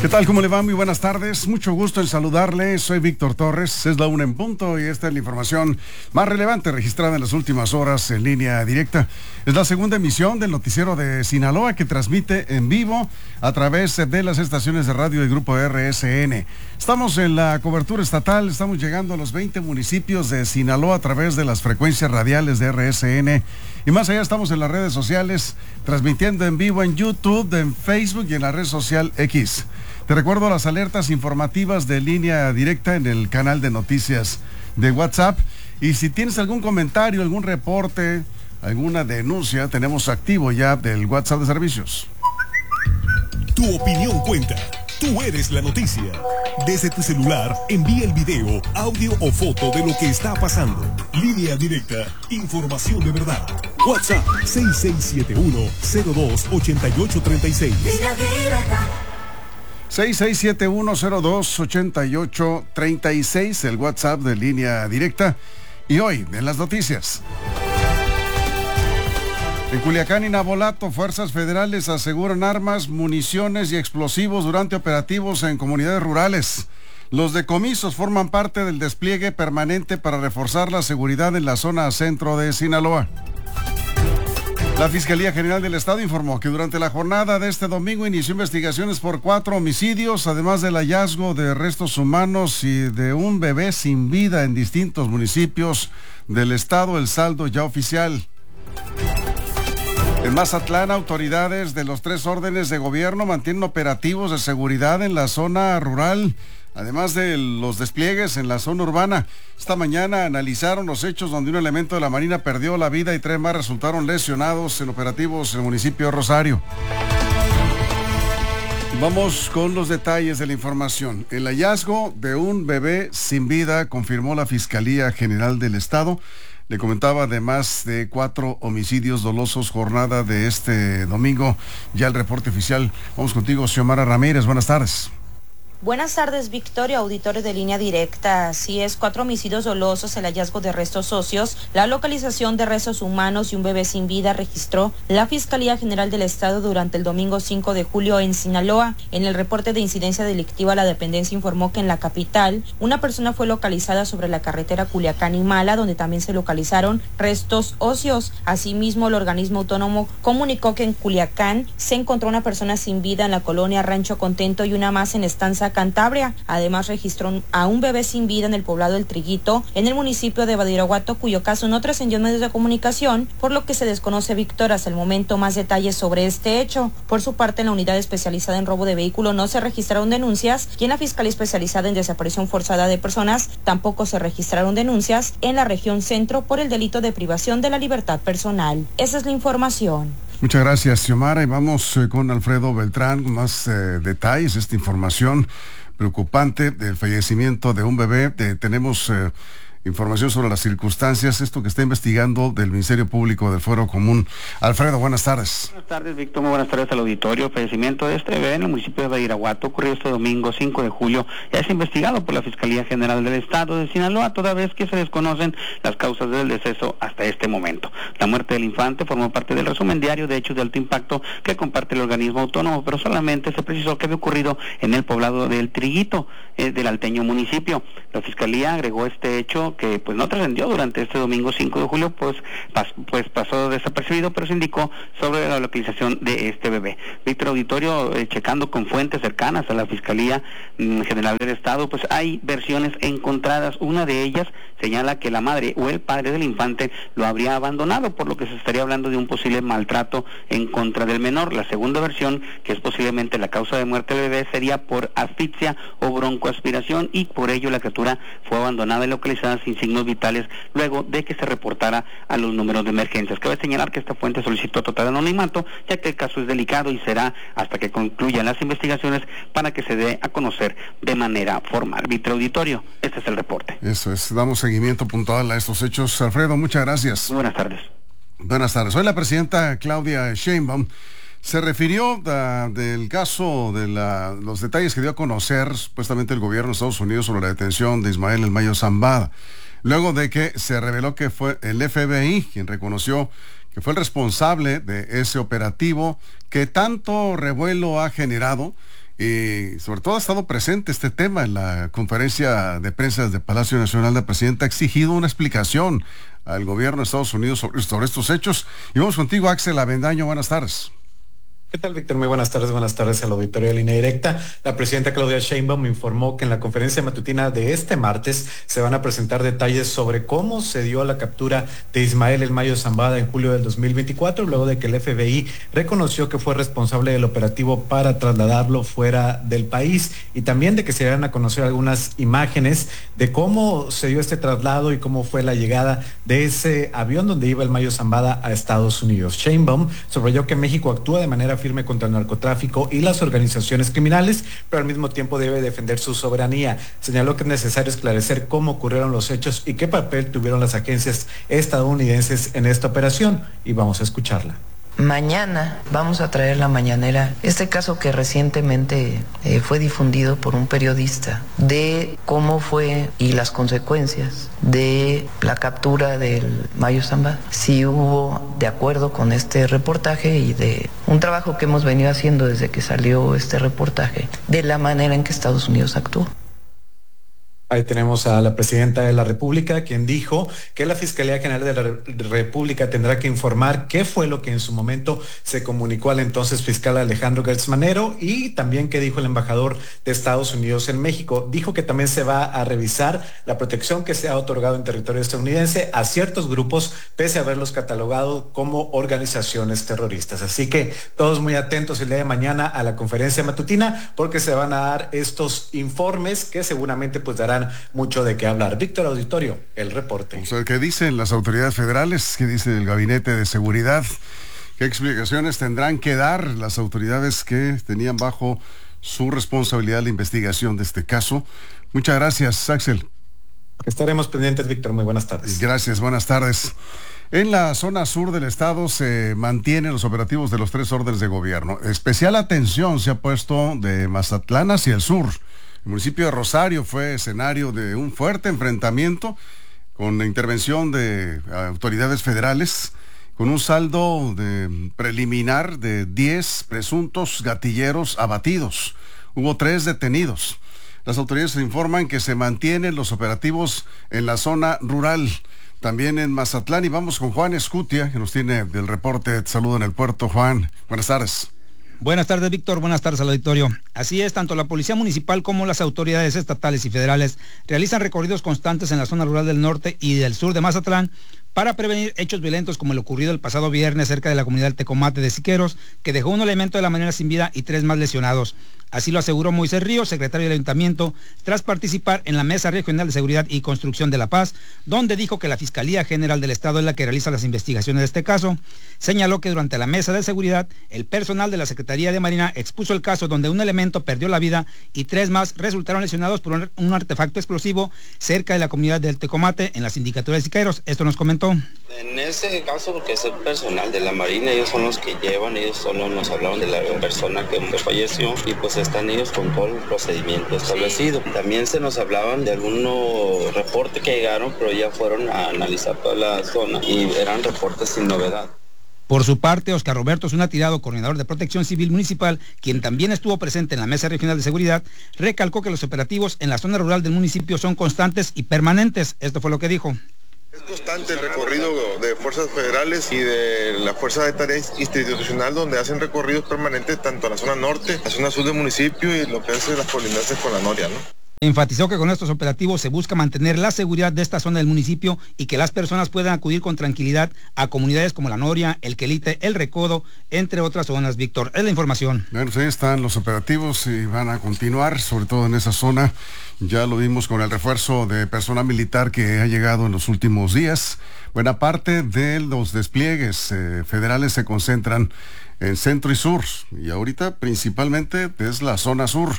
¿Qué tal? ¿Cómo le va? Muy buenas tardes. Mucho gusto en saludarle. Soy Víctor Torres. Es la 1 en punto y esta es la información más relevante registrada en las últimas horas en línea directa. Es la segunda emisión del noticiero de Sinaloa que transmite en vivo a través de las estaciones de radio del grupo RSN. Estamos en la cobertura estatal. Estamos llegando a los 20 municipios de Sinaloa a través de las frecuencias radiales de RSN. Y más allá estamos en las redes sociales, transmitiendo en vivo en YouTube, en Facebook y en la red social X. Te recuerdo las alertas informativas de línea directa en el canal de noticias de WhatsApp. Y si tienes algún comentario, algún reporte, alguna denuncia, tenemos activo ya del WhatsApp de servicios. Tu opinión cuenta. Tú eres la noticia. Desde tu celular, envía el video, audio o foto de lo que está pasando. Línea directa, información de verdad. WhatsApp 6671-028836. 6671028836, el WhatsApp de línea directa. Y hoy, en las noticias. En Culiacán y Navolato, fuerzas federales aseguran armas, municiones y explosivos durante operativos en comunidades rurales. Los decomisos forman parte del despliegue permanente para reforzar la seguridad en la zona centro de Sinaloa. La Fiscalía General del Estado informó que durante la jornada de este domingo inició investigaciones por 4 homicidios, además del hallazgo de restos humanos y de un bebé sin vida en distintos municipios del estado. El saldo ya oficial. En Mazatlán, autoridades de los 3 órdenes de gobierno mantienen operativos de seguridad en la zona rural, además de los despliegues en la zona urbana. Esta mañana analizaron los hechos donde un elemento de la Marina perdió la vida y 3 más resultaron lesionados en operativos en el municipio de Rosario. Vamos con los detalles de la información. El hallazgo de un bebé sin vida confirmó la Fiscalía General del Estado. Le comentaba además de 4 homicidios dolosos jornada de este domingo. Ya el reporte oficial. Vamos contigo, Xiomara Ramírez. Buenas tardes. Buenas tardes, Victoria, auditores de línea directa. Así es, 4 homicidios dolosos, el hallazgo de restos óseos, la localización de restos humanos y un bebé sin vida registró la Fiscalía General del Estado durante el domingo 5 de julio en Sinaloa. En el reporte de incidencia delictiva, la dependencia informó que en la capital, una persona fue localizada sobre la carretera Culiacán y Mala, donde también se localizaron restos óseos. Asimismo, el organismo autónomo comunicó que en Culiacán se encontró una persona sin vida en la colonia Rancho Contento y una más en Estanza Cantabria. Además, registró a un bebé sin vida en el poblado El Triguito, en el municipio de Badiraguato, cuyo caso no trascendió en medios de comunicación, por lo que se desconoce, Víctor, hasta el momento más detalles sobre este hecho. Por su parte, en la unidad especializada en robo de vehículo no se registraron denuncias y en la Fiscalía especializada en desaparición forzada de personas tampoco se registraron denuncias en la región centro por el delito de privación de la libertad personal. Esa es la información. Muchas gracias, Xiomara, y vamos con Alfredo Beltrán con más detalles, esta información preocupante del fallecimiento de un bebé. Tenemos información sobre las circunstancias, esto que está investigando del Ministerio Público del Fuero Común. Alfredo, buenas tardes. Buenas tardes, Víctor, muy buenas tardes al auditorio. El fallecimiento de este bebé en el municipio de Badiraguato ocurrió este domingo 5 de julio. Ya es investigado por la Fiscalía General del Estado de Sinaloa, toda vez que se desconocen las causas del deceso hasta este momento. La muerte del infante formó parte del resumen diario de hechos de alto impacto que comparte el organismo autónomo, pero solamente se precisó que había ocurrido en el poblado del Triguito, del alteño municipio. La Fiscalía agregó este hecho que pues no trascendió durante este domingo 5 de julio, pues pasó desapercibido, pero se indicó sobre la localización de este bebé. Víctor, auditorio, checando con fuentes cercanas a la Fiscalía General del Estado, pues hay versiones encontradas. Una de ellas señala que la madre o el padre del infante lo habría abandonado, por lo que se estaría hablando de un posible maltrato en contra del menor. La segunda versión, que es posiblemente la causa de muerte del bebé, sería por asfixia o broncoaspiración, y por ello la criatura fue abandonada y localizada sin signos vitales luego de que se reportara a los números de emergencias. Cabe señalar que esta fuente solicitó total anonimato, ya que el caso es delicado y será hasta que concluyan las investigaciones para que se dé a conocer de manera formal. Víctor, auditorio, este es el reporte. Eso es, damos seguimiento puntual a estos hechos. Alfredo, muchas gracias. Muy buenas tardes. Buenas tardes. Hoy la presidenta Claudia Sheinbaum se refirió del caso de los detalles que dio a conocer supuestamente el gobierno de Estados Unidos sobre la detención de Ismael El Mayo Zambada, luego de que se reveló que fue el FBI quien reconoció que fue el responsable de ese operativo que tanto revuelo ha generado y sobre todo ha estado presente este tema en la conferencia de prensa de Palacio Nacional. La presidenta ha exigido una explicación al gobierno de Estados Unidos sobre estos hechos. Y vamos contigo, Axel Avendaño, buenas tardes. ¿Qué tal, Víctor? Muy buenas tardes al auditorio de Línea Directa. La presidenta Claudia Sheinbaum informó que en la conferencia matutina de este martes se van a presentar detalles sobre cómo se dio la captura de Ismael El Mayo Zambada en julio del 2024, luego de que el FBI reconoció que fue responsable del operativo para trasladarlo fuera del país, y también de que se dieran a conocer algunas imágenes de cómo se dio este traslado y cómo fue la llegada de ese avión donde iba El Mayo Zambada a Estados Unidos. Sheinbaum subrayó que México actúa de manera firme contra el narcotráfico y las organizaciones criminales, pero al mismo tiempo debe defender su soberanía. Señaló que es necesario esclarecer cómo ocurrieron los hechos y qué papel tuvieron las agencias estadounidenses en esta operación, y vamos a escucharla. Mañana vamos a traer la mañanera este caso que recientemente fue difundido por un periodista de cómo fue y las consecuencias de la captura del Mayo Zambada. Si hubo, de acuerdo con este reportaje y de un trabajo que hemos venido haciendo desde que salió este reportaje, de la manera en que Estados Unidos actuó. Ahí tenemos a la presidenta de la República, quien dijo que la Fiscalía General de la República tendrá que informar qué fue lo que en su momento se comunicó al entonces fiscal Alejandro Gertz Manero, y también qué dijo el embajador de Estados Unidos en México. Dijo que también se va a revisar la protección que se ha otorgado en territorio estadounidense a ciertos grupos, pese a haberlos catalogado como organizaciones terroristas. Así que todos muy atentos el día de mañana a la conferencia matutina, porque se van a dar estos informes que seguramente pues darán mucho de qué hablar. Víctor, auditorio, el reporte. O sea, ¿qué dicen las autoridades federales? ¿Qué dice el Gabinete de Seguridad? ¿Qué explicaciones tendrán que dar las autoridades que tenían bajo su responsabilidad la investigación de este caso? Muchas gracias, Axel. Estaremos pendientes, Víctor. Muy buenas tardes. Gracias, buenas tardes. En la zona sur del estado se mantienen los operativos de los 3 órdenes de gobierno. Especial atención se ha puesto de Mazatlán hacia el sur. El municipio de Rosario fue escenario de un fuerte enfrentamiento con la intervención de autoridades federales, con un saldo preliminar de 10 presuntos gatilleros abatidos. Hubo 3 detenidos. Las autoridades informan que se mantienen los operativos en la zona rural, también en Mazatlán. Y vamos con Juan Escutia, que nos tiene del reporte de salud en el puerto. Juan, buenas tardes. Buenas tardes, Víctor. Buenas tardes al auditorio. Así es, tanto la Policía Municipal como las autoridades estatales y federales realizan recorridos constantes en la zona rural del norte y del sur de Mazatlán para prevenir hechos violentos como el ocurrido el pasado viernes cerca de la comunidad del Tecomate de Siqueros, que dejó un elemento de la manera sin vida y 3 más lesionados. Así lo aseguró Moisés Ríos, secretario del Ayuntamiento, tras participar en la Mesa Regional de Seguridad y Construcción de la Paz, donde dijo que la Fiscalía General del Estado es la que realiza las investigaciones de este caso. Señaló que durante la Mesa de Seguridad, el personal de la Secretaría de Marina expuso el caso donde un elemento perdió la vida y 3 más resultaron lesionados por un artefacto explosivo cerca de la comunidad del Tecomate, en la sindicatura de Siqueros. Esto nos comentó. En ese caso, porque es el personal de la Marina, ellos son los que llevan, ellos solo nos hablaron de la persona que falleció, y pues están ellos con todo el procedimiento establecido. También se nos hablaban de algunos reportes que llegaron, pero ya fueron a analizar toda la zona y eran reportes sin novedad. Por su parte, Oscar Roberto Zuna Tirado, coordinador de Protección Civil Municipal, quien también estuvo presente en la Mesa Regional de Seguridad, recalcó que los operativos en la zona rural del municipio son constantes y permanentes. Esto fue lo que dijo. Es constante el recorrido de fuerzas federales y de la Fuerza de Tarea Institucional, donde hacen recorridos permanentes tanto a la zona norte, a la zona sur del municipio y lo que hace las colindancias con la Noria, ¿no? Enfatizó que con estos operativos se busca mantener la seguridad de esta zona del municipio y que las personas puedan acudir con tranquilidad a comunidades como La Noria, El Quelite, El Recodo, entre otras zonas. Víctor, es la información. Bueno, pues ahí están los operativos y van a continuar, sobre todo en esa zona. Ya lo vimos con el refuerzo de personal militar que ha llegado en los últimos días. Buena parte de los despliegues federales se concentran en centro y sur, y ahorita principalmente es la zona sur.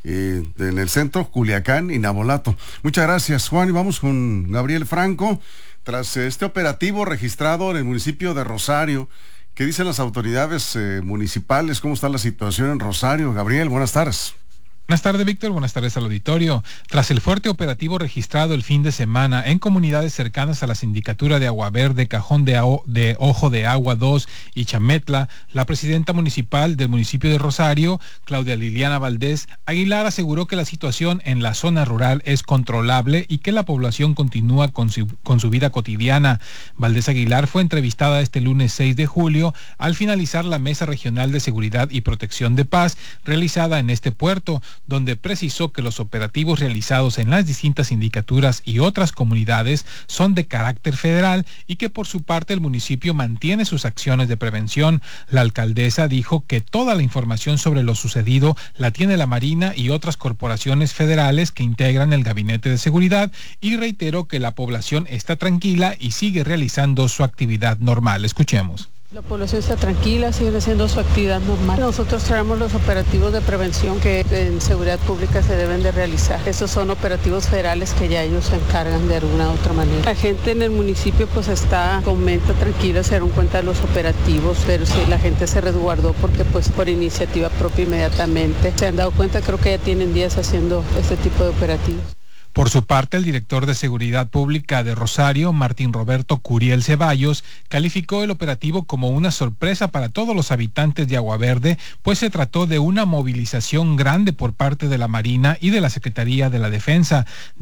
En el centro, Culiacán y Navolato. Muchas gracias, Juan, y vamos con Gabriel Franco. Tras este operativo registrado en el municipio de Rosario, ¿qué dicen las autoridades municipales? ¿Cómo está la situación en Rosario? Gabriel, buenas tardes. Buenas tardes, Víctor. Buenas tardes al auditorio. Tras el fuerte operativo registrado el fin de semana en comunidades cercanas a la sindicatura de Agua Verde, Cajón de Ojo de Agua 2 y Chametla, la presidenta municipal del municipio de Rosario, Claudia Liliana Valdés Aguilar, aseguró que la situación en la zona rural es controlable y que la población continúa con su vida cotidiana. Valdés Aguilar fue entrevistada este lunes 6 de julio al finalizar la Mesa Regional de Seguridad y Protección de Paz realizada en este puerto, donde precisó que los operativos realizados en las distintas sindicaturas y otras comunidades son de carácter federal y que por su parte el municipio mantiene sus acciones de prevención. La alcaldesa dijo que toda la información sobre lo sucedido la tiene la Marina y otras corporaciones federales que integran el Gabinete de Seguridad, y reiteró que la población está tranquila y sigue realizando su actividad normal. Escuchemos. La población está tranquila, sigue haciendo su actividad normal. Nosotros traemos los operativos de prevención que en seguridad pública se deben de realizar. Estos son operativos federales que ya ellos se encargan de alguna u otra manera. La gente en el municipio pues está comenta tranquila, se dieron cuenta de los operativos, pero sí, la gente se resguardó porque pues por iniciativa propia inmediatamente se han dado cuenta, creo que ya tienen días haciendo este tipo de operativos. Por su parte, el director de Seguridad Pública de Rosario, Martín Roberto Curiel Ceballos, calificó el operativo como una sorpresa para todos los habitantes de Agua Verde, pues se trató de una movilización grande por parte de la Marina y de la Secretaría de la Defensa.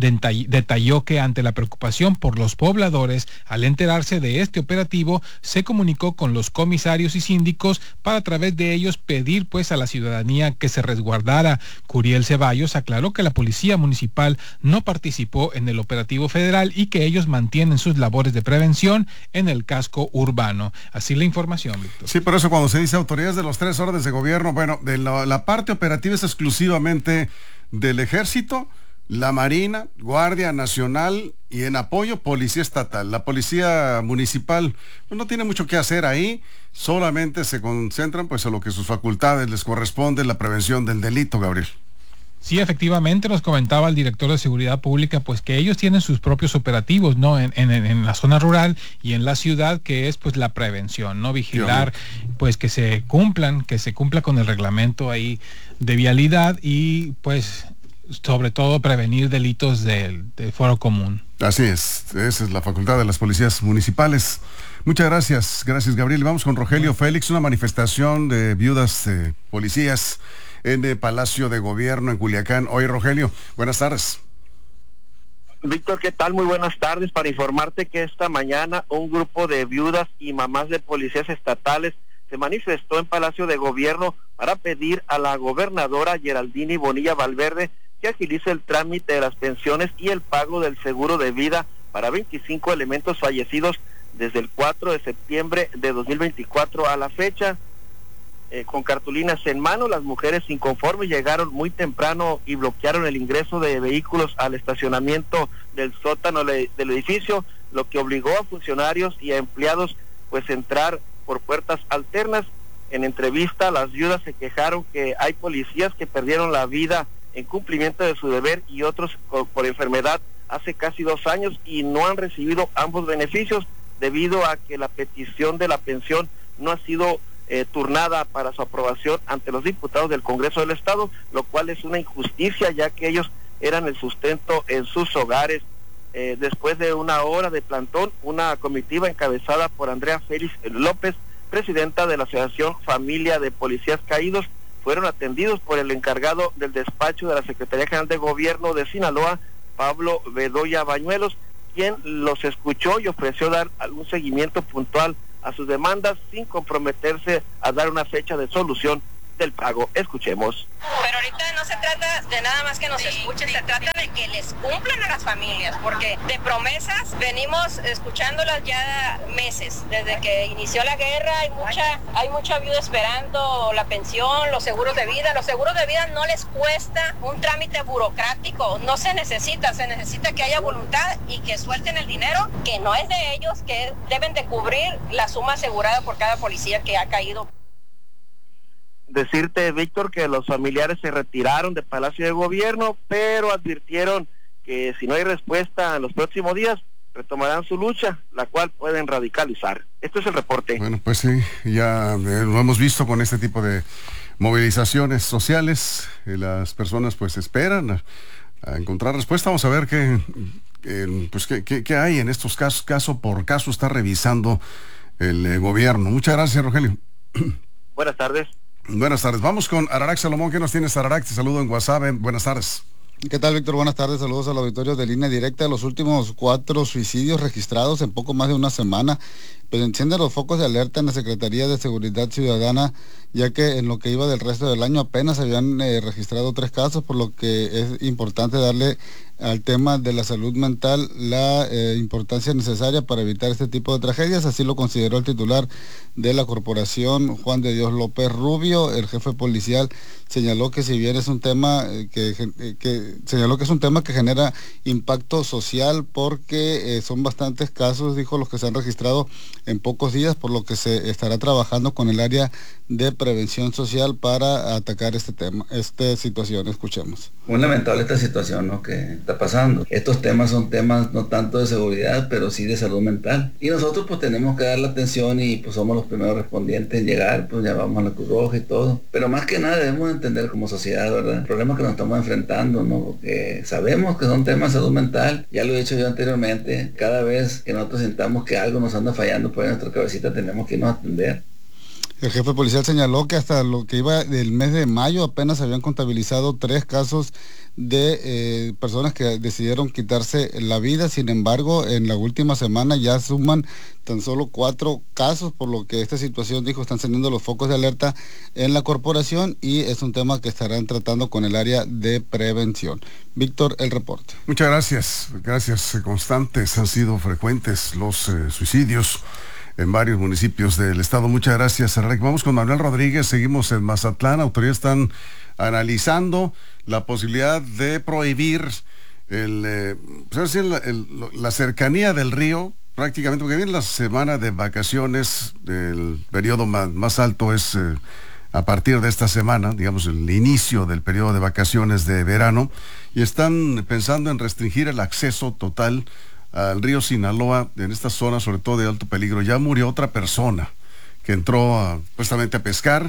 Detalló que ante la preocupación por los pobladores, al enterarse de este operativo, se comunicó con los comisarios y síndicos para a través de ellos pedir pues a la ciudadanía que se resguardara. Curiel Ceballos aclaró que la Policía Municipal no participó en el operativo federal y que ellos mantienen sus labores de prevención en el casco urbano. Así la información, Víctor. Sí, por eso cuando se dice autoridades de los 3 órdenes de gobierno, bueno, de la parte operativa es exclusivamente del Ejército, la Marina, Guardia Nacional y en apoyo Policía Estatal. La Policía Municipal pues, no tiene mucho que hacer ahí, solamente se concentran pues a lo que sus facultades les corresponde, la prevención del delito, Gabriel. Sí, efectivamente, nos comentaba el director de Seguridad Pública, pues que ellos tienen sus propios operativos, ¿no? En la zona rural y en la ciudad, que es pues la prevención, ¿no? Vigilar, pues que se cumpla con el reglamento ahí de vialidad y pues sobre todo prevenir delitos de foro común. Así es, esa es la facultad de las policías municipales. Muchas gracias, Gabriel. Vamos con Rogelio Félix, una manifestación de viudas policías en el Palacio de Gobierno en Culiacán. Hoy, Rogelio, buenas tardes. Víctor, ¿qué tal? Muy buenas tardes. Para informarte que esta mañana un grupo de viudas y mamás de policías estatales se manifestó en Palacio de Gobierno para pedir a la gobernadora Geraldini Bonilla Valverde que agilice el trámite de las pensiones y el pago del seguro de vida para 25 elementos fallecidos desde el 4 de septiembre de 2024 a la fecha. Con cartulinas en mano, las mujeres inconformes llegaron muy temprano y bloquearon el ingreso de vehículos al estacionamiento del sótano del edificio, lo que obligó a funcionarios y a empleados pues entrar por puertas alternas. En entrevista, las viudas se quejaron que hay policías que perdieron la vida en cumplimiento de su deber y otros por enfermedad hace casi 2 años y no han recibido ambos beneficios debido a que la petición de la pensión no ha sido turnada para su aprobación ante los diputados del Congreso del Estado, lo cual es una injusticia ya que ellos eran el sustento en sus hogares. Después de 1 hora de plantón, una comitiva encabezada por Andrea Félix López, presidenta de la Asociación Familia de Policías Caídos, fueron atendidos por el encargado del despacho de la Secretaría General de Gobierno de Sinaloa, Pablo Bedoya Bañuelos, quien los escuchó y ofreció dar algún seguimiento puntual a sus demandas sin comprometerse a dar una fecha de solución del pago. Escuchemos. Pero ahorita no se trata de nada más que nos escuchen, se trata de que les cumplan a las familias, porque de promesas venimos escuchándolas ya meses, desde que inició la guerra hay mucha viuda esperando la pensión, los seguros de vida. Los seguros de vida no les cuesta un trámite burocrático, no se necesita que haya voluntad y que suelten el dinero, que no es de ellos, que deben de cubrir la suma asegurada por cada policía que ha caído. Decirte, Víctor, que los familiares se retiraron del Palacio de Gobierno, pero advirtieron que si no hay respuesta en los próximos días, retomarán su lucha, la cual pueden radicalizar. Esto es el reporte. Bueno, pues sí, ya lo hemos visto con este tipo de movilizaciones sociales. Las personas pues esperan a encontrar respuesta. Vamos a ver qué hay en estos casos. Caso por caso está revisando el gobierno. Muchas gracias, Rogelio. Buenas tardes. Buenas tardes. Vamos con Ararac Salomón. ¿Qué nos tienes, Ararac? Te saludo en WhatsApp. Buenas tardes. ¿Qué tal, Víctor? Buenas tardes, saludos al auditorio de Línea Directa. Los últimos 4 suicidios registrados en poco más de una semana, pues enciende los focos de alerta en la Secretaría de Seguridad Ciudadana, ya que en lo que iba del resto del año apenas habían registrado 3 casos, por lo que es importante darle al tema de la salud mental la importancia necesaria para evitar este tipo de tragedias. Así lo consideró el titular de la corporación, Juan de Dios López Rubio. El jefe policial señaló que si bien es un tema que es un tema que genera impacto social, porque son bastantes casos, dijo, los que se han registrado en pocos días, por lo que se estará trabajando con el área de prevención social para atacar esta situación. Escuchemos. Muy lamentable esta situación, ¿no?, que está pasando. Estos temas son temas no tanto de seguridad, pero sí de salud mental. Y nosotros pues tenemos que dar la atención y pues somos los primeros respondientes en llegar, pues ya vamos a la Cruz Roja y todo. Pero más que nada debemos entender como sociedad, ¿verdad?, el problema que nos estamos enfrentando, ¿no?, porque sabemos que son temas de salud mental. Ya lo he dicho yo anteriormente, cada vez que nosotros sintamos que algo nos anda fallando por nuestra cabecita, tenemos que irnos a atender. El jefe policial señaló que hasta lo que iba del mes de mayo apenas habían contabilizado 3 casos de personas que decidieron quitarse la vida. Sin embargo, en la última semana ya suman tan solo 4 casos, por lo que esta situación, dijo, están encendiendo los focos de alerta en la corporación y es un tema que estarán tratando con el área de prevención. Víctor, el reporte. Muchas gracias. Gracias. Constantes han sido frecuentes los suicidios en varios municipios del estado. Muchas gracias, Ararac. Vamos con Manuel Rodríguez. Seguimos en Mazatlán. Autoridades están analizando la posibilidad de prohibir la cercanía del río, prácticamente, porque viene la semana de vacaciones. El periodo más alto es a partir de esta semana, digamos, el inicio del periodo de vacaciones de verano, y están pensando en restringir el acceso total al río Sinaloa en esta zona, sobre todo de alto peligro. Ya murió otra persona que entró supuestamente a pescar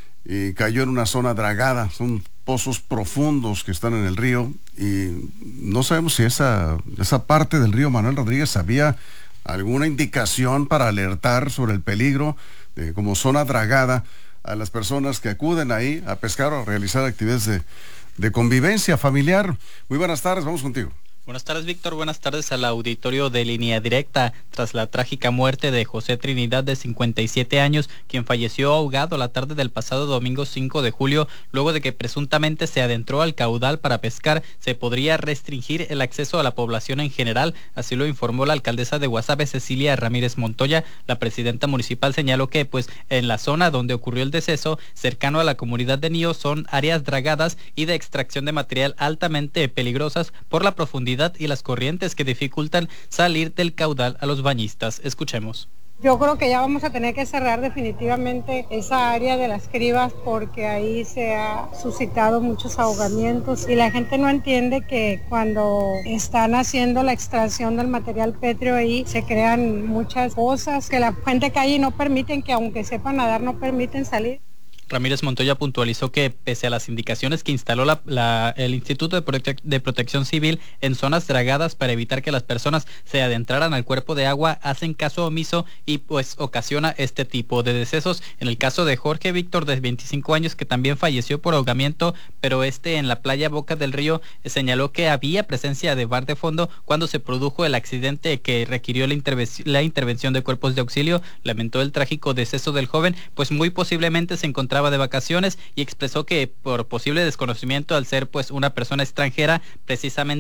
y cayó en una zona dragada. Son pozos profundos que están en el río y no sabemos si esa parte del río, Manuel Rodríguez, había alguna indicación para alertar sobre el peligro como zona dragada a las personas que acuden ahí a pescar o a realizar actividades de convivencia familiar. Muy buenas tardes, vamos contigo. Buenas tardes, Víctor. Buenas tardes al auditorio de Línea Directa. Tras la trágica muerte de José Trinidad, de 57 años, quien falleció ahogado la tarde del pasado domingo 5 de julio, luego de que presuntamente se adentró al caudal para pescar, se podría restringir el acceso a la población en general. Así lo informó la alcaldesa de Guasave, Cecilia Ramírez Montoya. La presidenta municipal señaló que, pues, en la zona donde ocurrió el deceso, cercano a la comunidad de Nío, son áreas dragadas y de extracción de material altamente peligrosas por la profundidad y las corrientes que dificultan salir del caudal a los bañistas. Escuchemos. Yo creo que ya vamos a tener que cerrar definitivamente esa área de las cribas, porque ahí se ha suscitado muchos ahogamientos y la gente no entiende que cuando están haciendo la extracción del material pétreo ahí se crean muchas cosas que la gente que hay no permiten, que aunque sepan nadar no permiten salir. Ramírez Montoya puntualizó que, pese a las indicaciones que instaló el Instituto de Protección Civil en zonas dragadas para evitar que las personas se adentraran al cuerpo de agua, hacen caso omiso y pues ocasiona este tipo de decesos. En el caso de Jorge Víctor, de 25 años, que también falleció por ahogamiento, pero en la playa Boca del Río, señaló que había presencia de bar de fondo cuando se produjo el accidente que requirió la intervención de cuerpos de auxilio. Lamentó el trágico deceso del joven, pues muy posiblemente se encontraba de vacaciones, y expresó que por posible desconocimiento, al ser pues una persona extranjera, precisamente